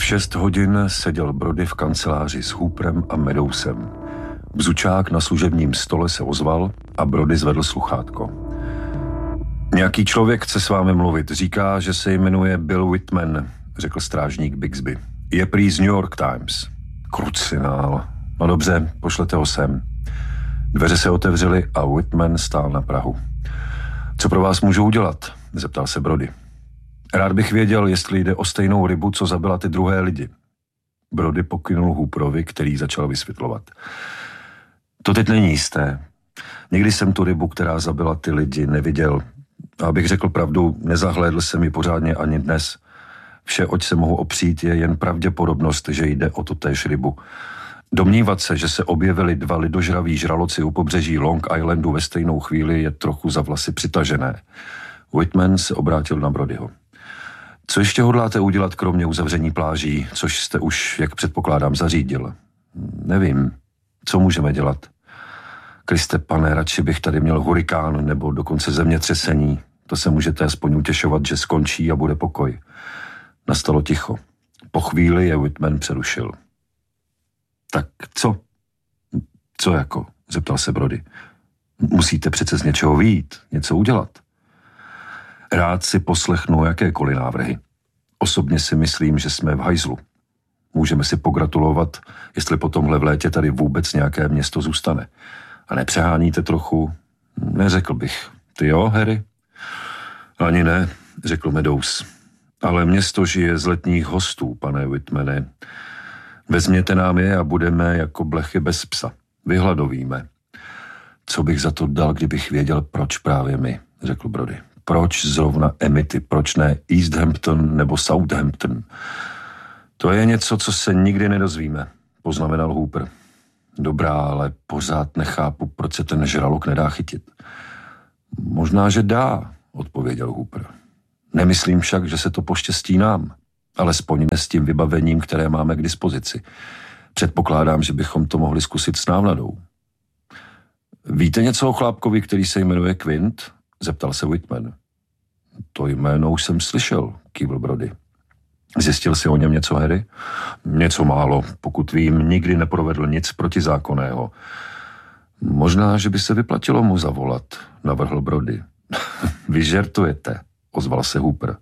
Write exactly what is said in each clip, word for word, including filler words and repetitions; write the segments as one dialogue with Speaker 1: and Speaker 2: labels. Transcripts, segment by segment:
Speaker 1: V šest hodin seděl Brody v kanceláři s Hooperem a Meadowsem. Bzučák na služebním stole se ozval a Brody zvedl sluchátko. Nějaký člověk chce s vámi mluvit. Říká, že se jmenuje Bill Whitman, řekl strážník Bixby. Je prý z New York Times. Krucinál. No dobře, pošlete ho sem. Dveře se otevřely a Whitman stál na prahu. Co pro vás můžu udělat? Zeptal se Brody. Rád bych věděl, jestli jde o stejnou rybu, co zabila ty druhé lidi. Brody pokynul Hooperovi, který začal vysvětlovat. To teď není jisté. Někdy jsem tu rybu, která zabila ty lidi, neviděl. A abych řekl pravdu, nezahlédl jsem ji pořádně ani dnes. Vše, oč se mohu opřít, je jen pravděpodobnost, že jde o tutéž rybu. Domnívat se, že se objevili dva lidožraví žraloci u pobřeží Long Islandu ve stejnou chvíli, je trochu za vlasy přitažené. Whitman se obrátil na Brodyho. Co ještě hodláte udělat kromě uzavření pláží, což jste už, jak předpokládám, zařídil? Nevím. Co můžeme dělat? Kriste pane, radši bych tady měl hurikán nebo dokonce zemětřesení. To se můžete aspoň utěšovat, že skončí a bude pokoj. Nastalo ticho. Po chvíli je Whitman přerušil. Tak co? Co jako? Zeptal se Brody. Musíte přece z něčeho vyjít, něco udělat. Rád si poslechnu jakékoliv návrhy. Osobně si myslím, že jsme v hajzlu. Můžeme si pogratulovat, jestli po tomhle v létě tady vůbec nějaké město zůstane. A nepřeháníte trochu? Neřekl bych. Ty jo, Harry? Ani ne, řekl Meadows. Ale město žije z letních hostů, pane Whitmane. Vezměte nám je a budeme jako blechy bez psa. Vyhladovíme. Co bych za to dal, kdybych věděl, proč právě my, řekl Brody. Proč zrovna Amity, proč ne East Hampton nebo Southampton? To je něco, co se nikdy nedozvíme, poznamenal Hooper. Dobrá, ale pořád nechápu, proč se ten žralok nedá chytit. Možná, že dá, odpověděl Hooper. Nemyslím však, že se to poštěstí nám, alespoň ne s tím vybavením, které máme k dispozici. Předpokládám, že bychom to mohli zkusit s návnadou. Víte něco o chlápkovi, který se jmenuje Quint? Zeptal se Whitman. To jméno už jsem slyšel, kývl Brody. Zjistil si o něm něco, Harry? Něco málo, pokud vím, nikdy neprovedl nic protizákonného. Možná, že by se vyplatilo mu zavolat, navrhl Brody. Vy žertujete, ozval se Hooper.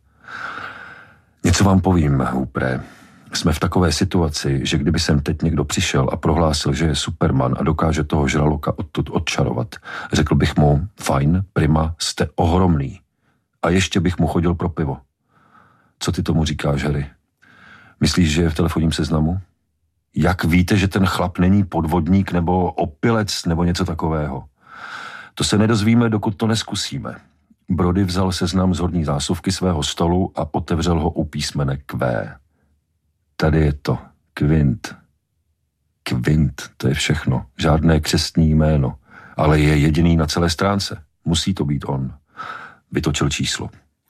Speaker 1: Něco vám povím, Hoopere. Jsme v takové situaci, že kdyby sem teď někdo přišel a prohlásil, že je Superman a dokáže toho žraloka odtud odčarovat, řekl bych mu, fajn, prima, jste ohromný. A ještě bych mu chodil pro pivo. Co ty tomu říkáš, Harry? Myslíš, že je v telefonním seznamu? Jak víte, že ten chlap není podvodník nebo opilec nebo něco takového? To se nedozvíme, dokud to neskusíme. Brody vzal seznam z horní zásuvky svého stolu a otevřel ho u písmene Q. Tady je to. Quint. Quint, to je všechno. Žádné křestní jméno. Ale je jediný na celé stránce. Musí to být on. Vytočil číslo.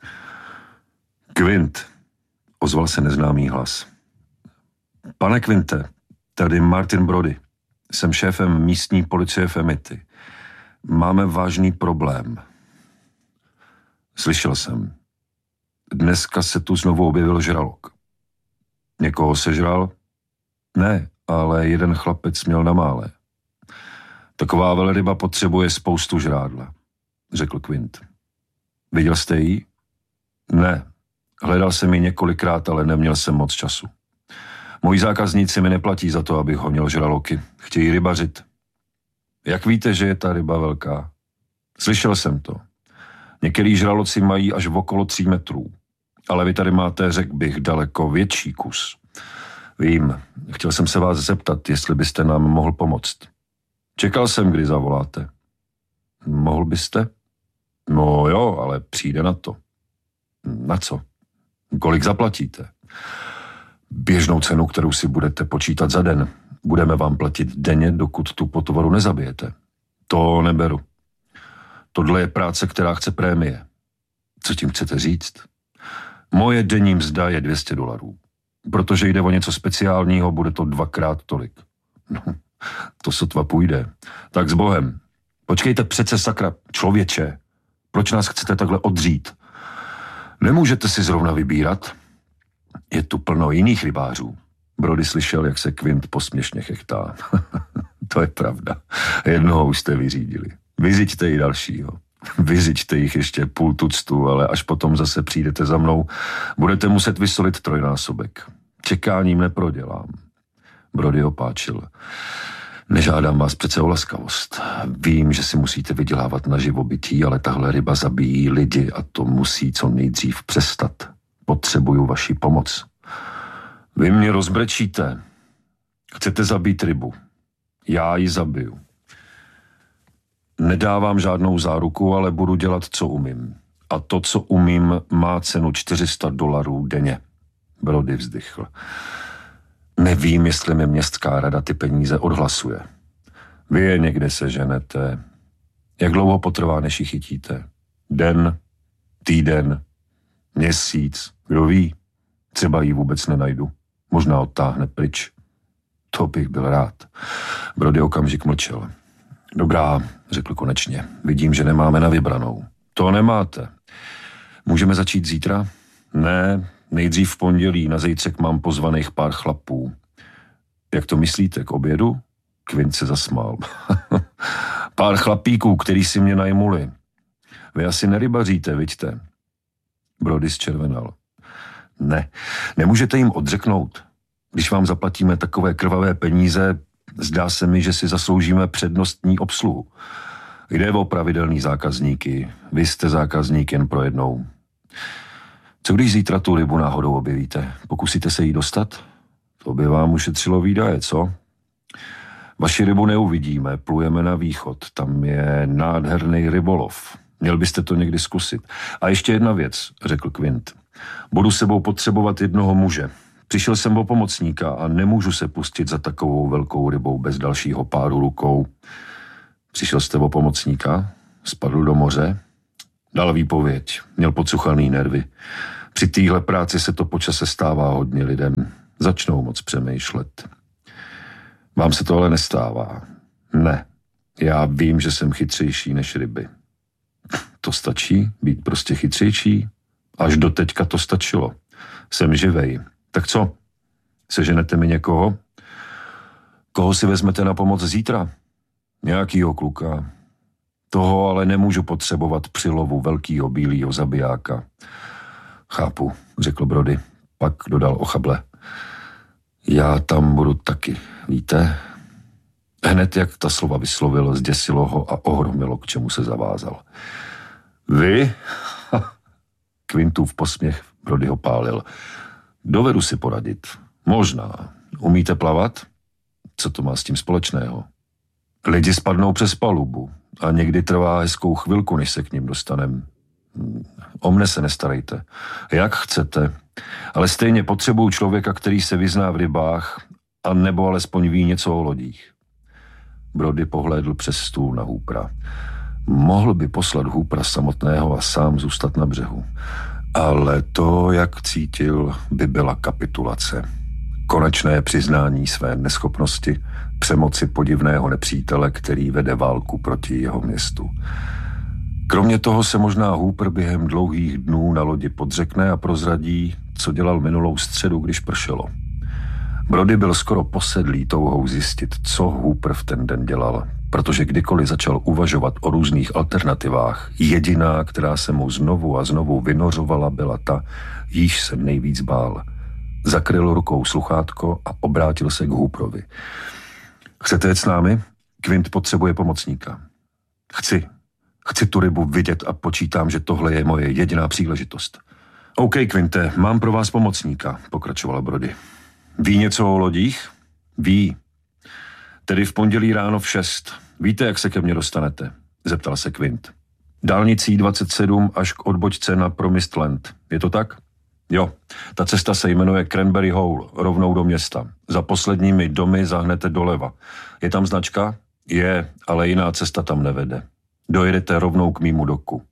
Speaker 1: Quint, ozval se neznámý hlas. Pane Quinte, tady Martin Brody. Jsem šéfem místní policie v Amity. Máme vážný problém. Slyšel jsem. Dneska se tu znovu objevil žralok. Někoho sežral? Ne, ale jeden chlapec měl na mále. Taková velryba potřebuje spoustu žrádla, řekl Quint. Viděl jste ji? Ne. Hledal jsem ji několikrát, ale neměl jsem moc času. Moji zákazníci mi neplatí za to, abych honil žraloky. Chtějí rybařit. Jak víte, že je ta ryba velká? Slyšel jsem to. Některý žraloci mají až okolo tří metrů. Ale vy tady máte, řekl bych, daleko větší kus. Vím, chtěl jsem se vás zeptat, jestli byste nám mohl pomoct. Čekal jsem, kdy zavoláte. Mohl byste? No jo, ale přijde na to. Na co? Kolik zaplatíte? Běžnou cenu, kterou si budete počítat za den. Budeme vám platit denně, dokud tu potvoru nezabijete. To neberu. Tohle je práce, která chce prémie. Co tím chcete říct? Moje denní mzda je dvě stě dolarů. Protože jde o něco speciálního, bude to dvakrát tolik. No, to sotva půjde. Tak s Bohem. Počkejte přece, sakra, člověče. Proč nás chcete takhle odřít? Nemůžete si zrovna vybírat? Je tu plno jiných rybářů. Brody slyšel, jak se Quint posměšně chechtá. To je pravda. Jednoho už jste vyřídili. Vyřiďte i dalšího. Vyřiďte jich ještě půl tuctu, ale až potom zase přijdete za mnou, budete muset vysolit trojnásobek. Čekáním neprodělám. Brody opáčil. Nežádám vás přece o laskavost. Vím, že si musíte vydělávat na živobytí, ale tahle ryba zabíjí lidi a to musí co nejdřív přestat. Potřebuju vaši pomoc. Vy mě rozbrečíte. Chcete zabít rybu. Já ji zabiju. Nedávám žádnou záruku, ale budu dělat, co umím. A to, co umím, má cenu čtyři sta dolarů denně. Brody vzdychl. Nevím, jestli mi městská rada ty peníze odhlasuje. Vy je někde seženete. Jak dlouho potrvá, než ji chytíte? Den, týden, měsíc, kdo ví? Třeba ji vůbec nenajdu. Možná odtáhne pryč. To bych byl rád. Brody okamžik mlčel. Dobrá, řekl konečně. Vidím, že nemáme na vybranou. To nemáte. Můžeme začít zítra? Ne, nejdřív v pondělí. Na zítřek mám pozvaných pár chlapů. Jak to myslíte, k obědu? Quint se zasmál. Pár chlapíků, který si mě najmuli. Vy asi nerybaříte, viďte? Brody zčervenal. Ne, nemůžete jim odřeknout. Když vám zaplatíme takové krvavé peníze, zdá se mi, že si zasloužíme přednostní obsluhu. Jde o pravidelný zákazníky. Vy jste zákazník jen pro jednou. Co když zítra tu rybu náhodou objevíte? Pokusíte se jí dostat? To by vám ušetřilo výdaje, co? Vaši rybu neuvidíme, plujeme na východ. Tam je nádherný rybolov. Měl byste to někdy zkusit. A ještě jedna věc, řekl Quint. Budu sebou potřebovat jednoho muže. Přišel jsem o pomocníka a nemůžu se pustit za takovou velkou rybou bez dalšího páru rukou. Přišel jste o pomocníka? Spadl do moře? Dal výpověď. Měl podsuchaný nervy. Při téhle práci se to počase stává hodně lidem. Začnou moc přemýšlet. Vám se to ale nestává. Ne. Já vím, že jsem chytřejší než ryby. To stačí? Být prostě chytřejší? Až do teďka to stačilo. Jsem živej. Tak co? Seženete mi někoho? Koho si vezmete na pomoc zítra? Nějakýho kluka. Toho ale nemůžu potřebovat při lovu velkýho bílýho zabijáka. Chápu, řekl Brody. Pak dodal ochable. Já tam budu taky, víte? Hned jak ta slova vyslovil, zděsilo ho a ohromilo, k čemu se zavázal. Vy? Quintův posměch Brody ho pálil. Dovedu si poradit. Možná. Umíte plavat? Co to má s tím společného? Lidi spadnou přes palubu a někdy trvá hezkou chvilku, než se k ním dostanem. O mne se nestarejte. Jak chcete. Ale stejně potřebuju člověka, který se vyzná v rybách a nebo alespoň ví něco o lodích. Brody pohlédl přes stůl na Hoopera. Mohl by poslat Hoopera samotného a sám zůstat na břehu. Ale to, jak cítil, by byla kapitulace. Konečné přiznání své neschopnosti, přemoci podivného nepřítele, který vede válku proti jeho městu. Kromě toho se možná Hooper během dlouhých dnů na lodi podřekne a prozradí, co dělal minulou středu, když pršelo. Brody byl skoro posedlý touhou zjistit, co Hooper v ten den dělal, protože kdykoliv začal uvažovat o různých alternativách, jediná, která se mu znovu a znovu vynořovala, byla ta, jíž se nejvíc bál. Zakryl rukou sluchátko a obrátil se k Hooperovi. Chcete jet s námi? Quint potřebuje pomocníka. Chci. Chci tu rybu vidět a počítám, že tohle je moje jediná příležitost. OK, Quinte, mám pro vás pomocníka, pokračovala Brody. Ví něco o lodích? Ví. Tedy v pondělí ráno v šest. Víte, jak se ke mně dostanete? Zeptal se Quint. Dálnicí dvacet sedm až k odbočce na Promised Land. Je to tak? Jo. Ta cesta se jmenuje Cranberry Hole, rovnou do města. Za posledními domy zahnete doleva. Je tam značka? Je, ale jiná cesta tam nevede. Dojedete rovnou k mýmu doku.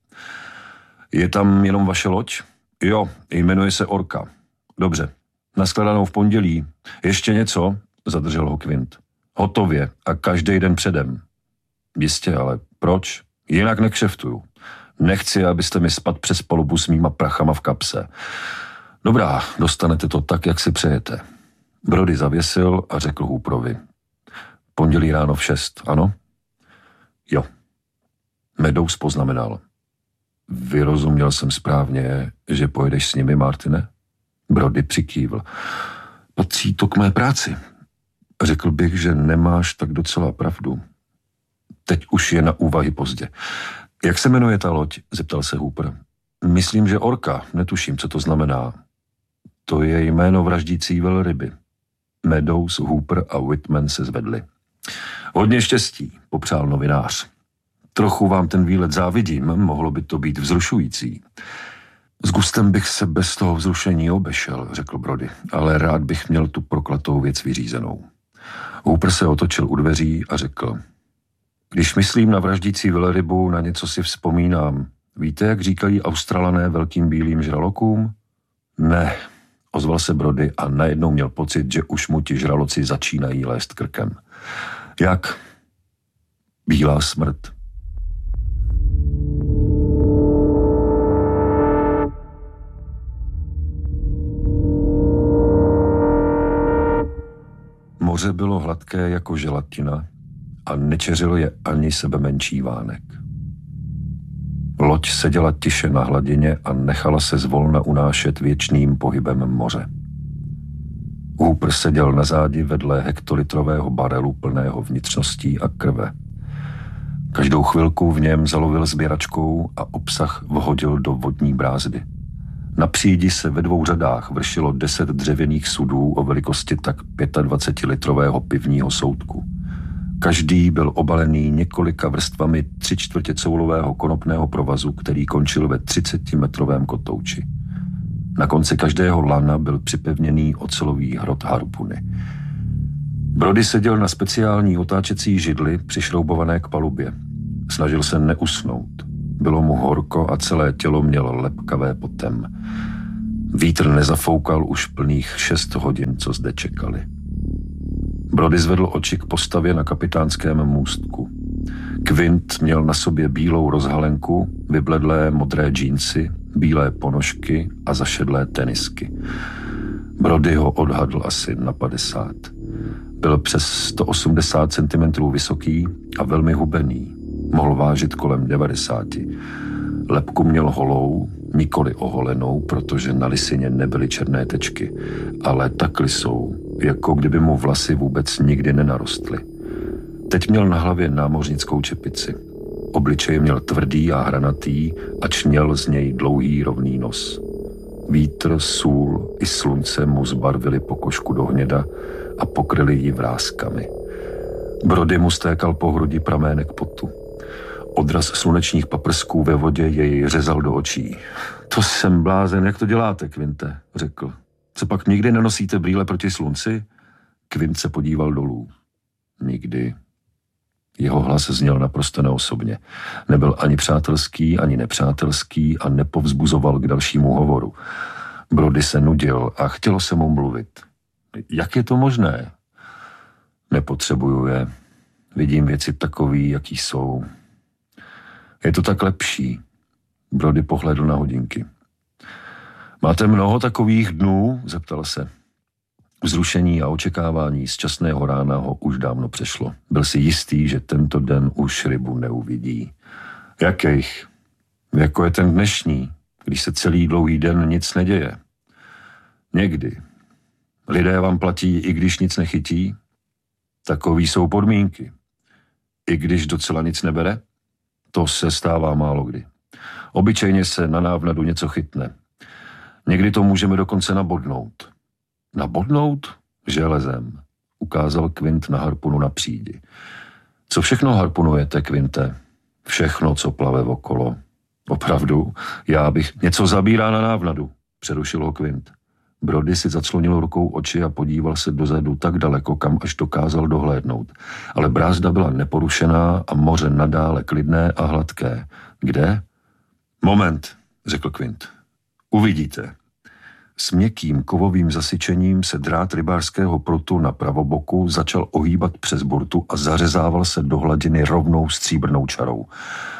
Speaker 1: Je tam jenom vaše loď? Jo, jmenuje se Orka. Dobře. Nashledanou v pondělí. Ještě něco? Zadržel ho Quint. Hotově a každý den předem. Jistě, ale proč? Jinak nekšeftuju. Nechci, abyste mi spadl přes palubu s mýma prachama v kapse. Dobrá, dostanete to tak, jak si přejete. Brody zavěsil a řekl Hooperovi. Pondělí ráno v šest, ano? Jo. Meadows poznamenal. Vyrozuměl jsem správně, že pojedeš s nimi, Martine? Brody přikývl. Patří to k mé práci. Řekl bych, že nemáš tak docela pravdu. Teď už je na úvahy pozdě. Jak se jmenuje ta loď? Zeptal se Hooper. Myslím, že Orka. Netuším, co to znamená. To je jméno vraždící velryby. Meadows, Hooper a Whitman se zvedli. Hodně štěstí, popřál novinář. Trochu vám ten výlet závidím, mohlo by to být vzrušující. S gustem bych se bez toho vzrušení obešel, řekl Brody, ale rád bych měl tu proklatou věc vyřízenou. Hooper se otočil u dveří a řekl, když myslím na vraždící velrybu, na něco si vzpomínám. Víte, jak říkají Australané velkým bílým žralokům? Ne, ozval se Brody a najednou měl pocit, že už mu ti žraloci začínají lézt krkem. Jak? Bílá smrt. Moře bylo hladké jako želatina a nečeřil je ani sebemenší vánek. Loď seděla tiše na hladině a nechala se zvolna unášet věčným pohybem moře. Hooper seděl na zádi vedle hektolitrového barelu plného vnitřností a krve. Každou chvilku v něm zalovil sběračkou a obsah vhodil do vodní brázdy. Na přídi se ve dvou řadách vršilo deset dřevěných sudů o velikosti tak dvacetipětilitrového pivního soudku. Každý byl obalený několika vrstvami tři čtvrtě coulového konopného provazu, který končil ve třicetimetrovém kotouči. Na konci každého lana byl připevněný ocelový hrot harpuny. Brody seděl na speciální otáčecí židli přišroubované k palubě. Snažil se neusnout. Bylo mu horko a celé tělo mělo lepkavé potem. Vítr nezafoukal už plných šest hodin, co zde čekali. Brody zvedl oči k postavě na kapitánském můstku. Quint měl na sobě bílou rozhalenku, vybledlé modré džínsy, bílé ponožky a zašedlé tenisky. Brody ho odhadl asi na padesát. Byl přes sto osmdesát centimetrů vysoký a velmi hubený. Mohl vážit kolem devadesáti. Lebku měl holou, nikoli oholenou, protože na lisině nebyly černé tečky, ale tak lisou, jako kdyby mu vlasy vůbec nikdy nenarostly. Teď měl na hlavě námořnickou čepici. Obličej měl tvrdý a hranatý a čněl z něj dlouhý rovný nos. Vítr, sůl i slunce mu zbarvili pokožku do hněda a pokryli ji vrázkami. Brody mu stékal po hrudi pramének potu. Odraz slunečních paprsků ve vodě jej řezal do očí. To jsem blázen, jak to děláte, Quinte, řekl. Co pak nikdy nenosíte brýle proti slunci? Quint se podíval dolů. Nikdy. Jeho hlas zněl naprosto neosobně. Nebyl ani přátelský, ani nepřátelský a nepovzbuzoval k dalšímu hovoru. Brody se nudil a chtělo se mu mluvit. Jak je to možné? Nepotřebuju je. Vidím věci takový, jaký jsou. Je to tak lepší. Brody pohlédl na hodinky. Máte mnoho takových dnů? Zeptal se. Vzrušení a očekávání z časného rána ho už dávno přešlo. Byl si jistý, že tento den už rybu neuvidí. Jakých? Jako je ten dnešní, když se celý dlouhý den nic neděje. Někdy. Lidé vám platí, i když nic nechytí? Takový jsou podmínky. I když docela nic nebere? To se stává málo kdy. Obyčejně se na návnadu něco chytne. Někdy to můžeme dokonce nabodnout. Nabodnout? Železem, ukázal Quint na harpunu na přídi. Co všechno harpunujete, Quinte? Všechno, co plave okolo. Opravdu, já bych... Něco zabírá na návnadu, přerušil ho Quint. Brody si zaclonil rukou oči a podíval se dozadu tak daleko, kam až dokázal dohlédnout. Ale brázda byla neporušená a moře nadále klidné a hladké. Kde? Moment, řekl Quint. Uvidíte. S měkkým kovovým zasyčením se drát rybářského prutu na pravoboku začal ohýbat přes burtu a zařezával se do hladiny rovnou stříbrnou čarou.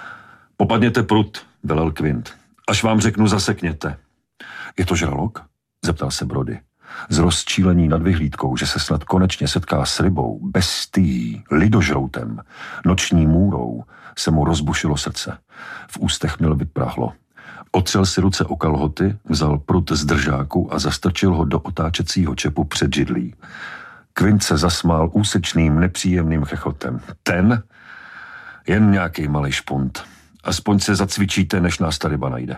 Speaker 1: Popadněte prut, velel Quint. Až vám řeknu, zasekněte. Je to žralok? Zeptal se Brody. Z rozčílení nad vyhlídkou, že se snad konečně setká s rybou, bestií, lidožroutem, noční můrou, se mu rozbušilo srdce. V ústech měl vyprahlo. Otřel si ruce o kalhoty, vzal prut z držáku a zastrčil ho do otáčecího čepu před židlí. Quint se zasmál úsečným, nepříjemným chechotem. Ten? Jen nějaký malej špunt. Aspoň se zacvičíte, než nás ta ryba najde.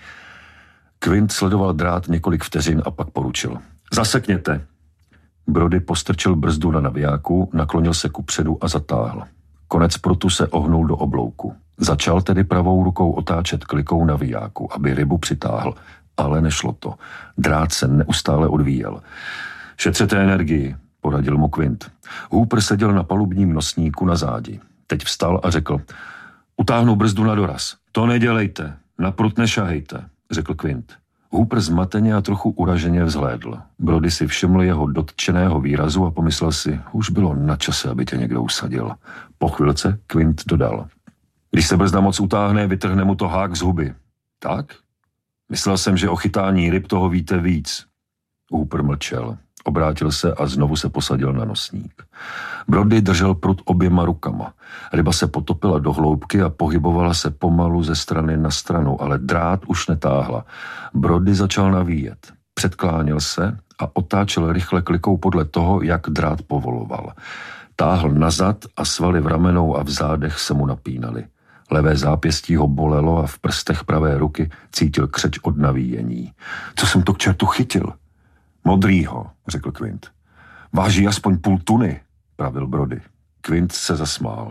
Speaker 1: Quint sledoval drát několik vteřin a pak poručil. Zasekněte. Brody postrčil brzdu na navijáku, naklonil se kupředu a zatáhl. Konec prutu se ohnul do oblouku. Začal tedy pravou rukou otáčet klikou navijáku, aby rybu přitáhl, ale nešlo to. Drát se neustále odvíjel. Šetřete energii, poradil mu Quint. Hooper seděl na palubním nosníku na zádi. Teď vstal a řekl, utáhnu brzdu na doraz. To nedělejte, na prut nešahejte, řekl Quint. Hooper zmateně a trochu uraženě vzhlédl. Brody si všiml jeho dotčeného výrazu a pomyslel si, už bylo na čase, aby tě někdo usadil. Po chvilce Quint dodal. Když se brzda moc utáhne, vytrhne mu to hák z huby. Tak? Myslel jsem, že o chytání ryb toho víte víc. Hooper mlčel. Obrátil se a znovu se posadil na nosník. Brody držel prut oběma rukama. Ryba se potopila do hloubky a pohybovala se pomalu ze strany na stranu, ale drát už netáhla. Brody začal navíjet. Předkláněl se a otáčel rychle klikou podle toho, jak drát povoloval. Táhl nazad a svaly v ramenou a v zádech se mu napínaly. Levé zápěstí ho bolelo a v prstech pravé ruky cítil křeč od navíjení. Co jsem to k čertu chytil? Modrýho, řekl Quint. Váží aspoň půl tuny, pravil Brody. Quint se zasmál.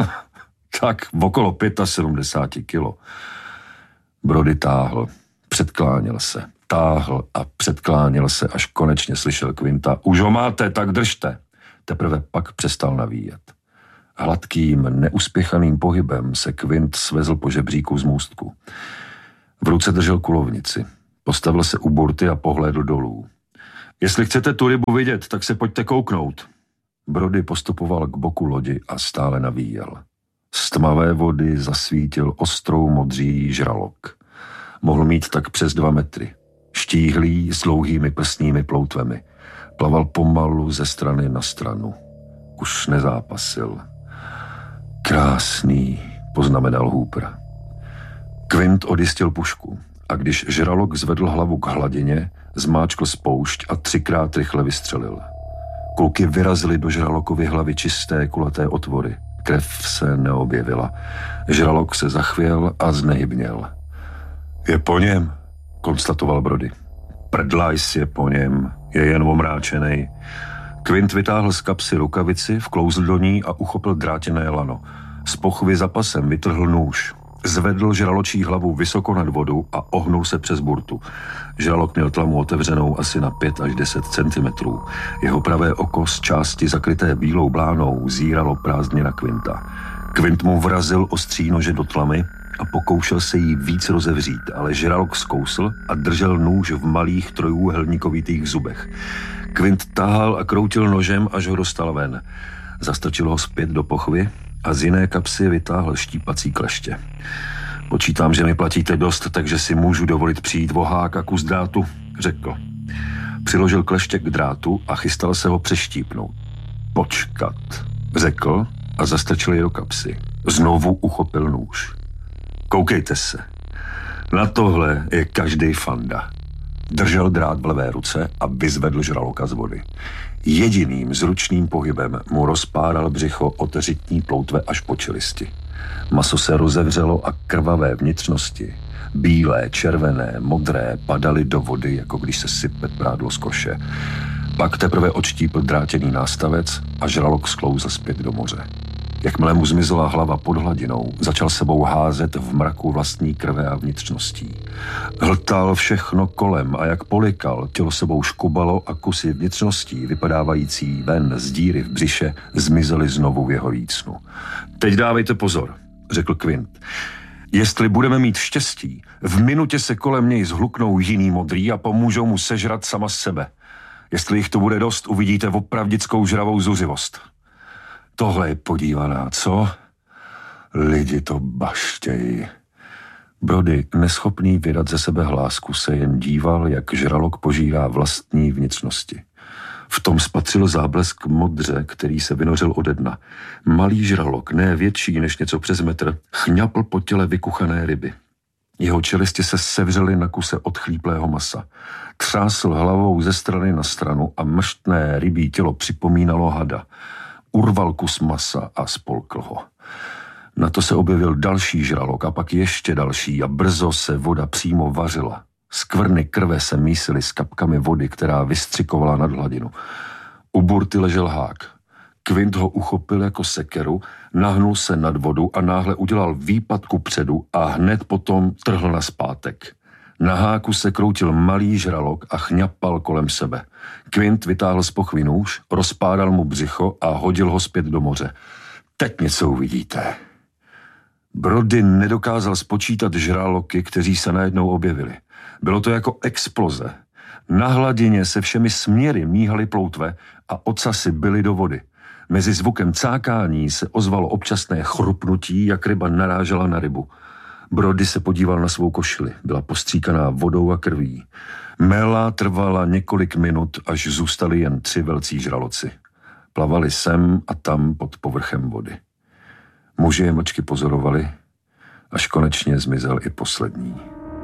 Speaker 1: Tak okolo sedmdesát pět kilo. Brody táhl, předkláněl se, táhl a předkláněl se, až konečně slyšel Quinta. Už ho máte, tak držte. Teprve pak přestal navíjet. Hladkým, neuspěchaným pohybem se Quint svezl po žebříku z můstku. V ruce držel kulovnici. Postavil se u burty a pohlédl dolů. Jestli chcete tu rybu vidět, tak se pojďte kouknout. Brody postupoval k boku lodi a stále navíjel. Z tmavé vody zasvítil ostrou modří žralok. Mohl mít tak přes dva metry. Štíhlý s dlouhými prsními ploutvemi. Plaval pomalu ze strany na stranu. Už nezápasil. Krásný, poznamenal Hooper. Quint odjistil pušku a když žralok zvedl hlavu k hladině, zmáčkl spoušť a třikrát rychle vystřelil. Kulky vyrazily do žralokovy hlavy čisté, kulaté otvory. Krev se neobjevila. Žralok se zachvěl a znehybněl. Je po něm, konstatoval Brody. Prdlajs je po něm, je jen omráčenej. Quint vytáhl z kapsy rukavici, vklouzl do ní a uchopil drátěné lano. Z pochvy za pasem vytrhl nůž. Zvedl žraločí hlavu vysoko nad vodu a ohnul se přes burtu. Žralok měl tlamu otevřenou asi na pět až deset centimetrů. Jeho pravé oko z části zakryté bílou blánou zíralo prázdně na Quinta. Quint mu vrazil ostří nože do tlamy a pokoušel se jí víc rozevřít, ale žralok zkousl a držel nůž v malých trojúhelníkovitých zubech. Quint tahal a kroutil nožem, až ho dostal ven. Zastrčil ho zpět do pochvy a z jiné kapsy vytáhl štípací kleště. Počítám, že mi platíte dost, takže si můžu dovolit přijít vohák a kus drátu, řekl. Přiložil kleště k drátu a chystal se ho přeštípnout. Počkat, řekl a zastrčil je do kapsy. Znovu uchopil nůž. Koukejte se. Na tohle je každej fanda. Držel drát v levé ruce a vyzvedl žraloka z vody. Jediným zručným pohybem mu rozpáral břicho od řitní ploutve až po čelisti. Maso se rozevřelo a krvavé vnitřnosti, bílé, červené, modré, padaly do vody, jako když se sype prádlo z koše. Pak teprve odštípl drátěný nástavec a žralok sklouzl zpět do moře. Jakmile mu zmizela hlava pod hladinou, začal sebou házet v mraku vlastní krve a vnitřností. Hltal všechno kolem a jak polikal, tělo sebou škubalo a kusy vnitřností, vypadávající ven z díry v břiše, zmizely znovu v jeho vícnu. Teď dávejte pozor, řekl Quint. Jestli budeme mít štěstí, v minutě se kolem něj zhluknou jiný modrý a pomůžou mu sežrat sama z sebe. Jestli jich to bude dost, uvidíte opravdickou žravou zuřivost. Tohle je podívaná, co? Lidi to baštějí. Brody, neschopný vydat ze sebe hlásku, se jen díval, jak žralok požírá vlastní vnitřnosti. V tom spatřil záblesk modře, který se vynořil ode dna. Malý žralok, ne větší než něco přes metr, chňapl po těle vykuchané ryby. Jeho čelisti se sevřely na kuse odchlíplého masa. Třásl hlavou ze strany na stranu a mrštné rybí tělo připomínalo hada. Urval kus masa a spolkl ho. Na to se objevil další žralok a pak ještě další a brzo se voda přímo vařila. Skvrny krve se mísily s kapkami vody, která vystřikovala nad hladinu. U burty ležel hák. Quint ho uchopil jako sekeru, nahnul se nad vodu a náhle udělal výpad kupředu a hned potom trhl nazpátek. Na háku se kroutil malý žralok a chňapal kolem sebe. Quint vytáhl z pochvy nůž, rozpádal mu břicho a hodil ho zpět do moře. Teď něco uvidíte. Brody nedokázal spočítat žraloky, kteří se najednou objevili. Bylo to jako exploze. Na hladině se všemi směry míhaly ploutve a ocasy byly do vody. Mezi zvukem cákání se ozvalo občasné chrupnutí, jak ryba narážela na rybu. Brody se podíval na svou košili. Byla postříkaná vodou a krví. Mela trvala několik minut, až zůstali jen tři velcí žraloci. Plavali sem a tam pod povrchem vody. Muži je mlčky pozorovali, až konečně zmizel i poslední.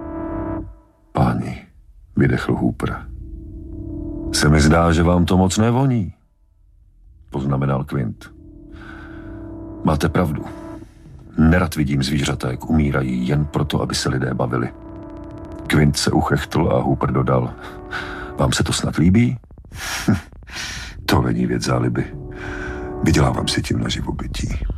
Speaker 1: Páni, vydechl Hooper. Se mi zdá, že vám to moc nevoní, poznamenal Quint. Máte pravdu. Nerad vidím zvířata, jak umírají jen proto, aby se lidé bavili. Quint se uchechtl a Hooper dodal. Vám se to snad líbí? To není věc záliby. Vydělávám si tím na živobytí.